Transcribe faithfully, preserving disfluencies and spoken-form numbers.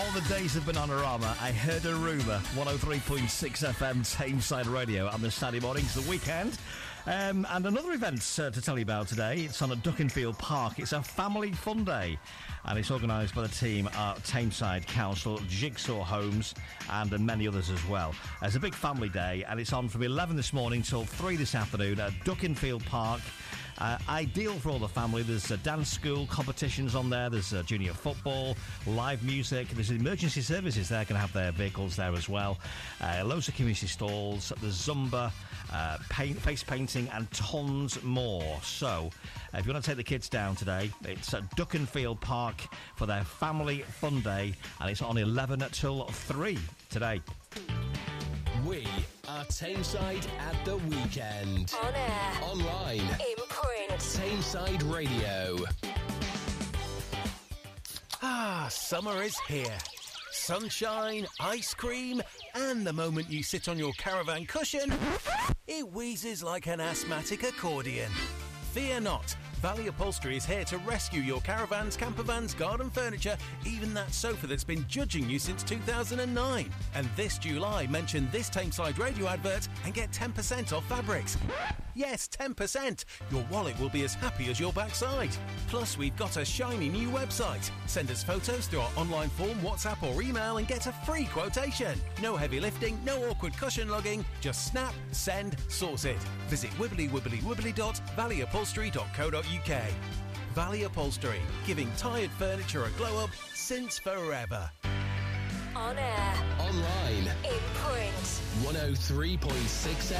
All the days of Bananarama, I heard a rumour. one oh three point six F M, Tameside Radio, on the Saturday mornings, the weekend. Um, and another event uh, to tell you about today. It's on at Duckenfield Park. It's a family fun day, and it's organised by the team at Tameside Council, Jigsaw Homes, and uh, many others as well. It's a big family day, and it's on from eleven this morning till three this afternoon at Duckenfield Park. Uh, ideal for all the family. There's a dance school competitions on there. There's uh, junior football, live music. There's emergency services. They're going to have their vehicles there as well. Uh, loads of community stalls. There's Zumba, uh, paint, face painting, and tons more. So, uh, if you want to take the kids down today, it's at Duckenfield Park for their family fun day, and it's on eleven till three today. We are Tameside at the weekend. On air. Online. In print. Tameside Radio. Ah, summer is here. Sunshine, ice cream, and the moment you sit on your caravan cushion, it wheezes like an asthmatic accordion. Fear not. Valley Upholstery is here to rescue your caravans, campervans, garden furniture, even that sofa that's been judging you since two thousand nine. And this July, mention this Tameside Radio advert and get ten percent off fabrics. Yes, ten percent. Your wallet will be as happy as your backside. Plus, we've got a shiny new website. Send us photos through our online form, WhatsApp or email and get a free quotation. No heavy lifting, no awkward cushion lugging. Just snap, send, sorted. Visit wibbly wibbly wibbly dot valley upholstery dot co dot uk. Valley Upholstery, giving tired furniture a glow up since forever. On air. Online. In print. one oh three point six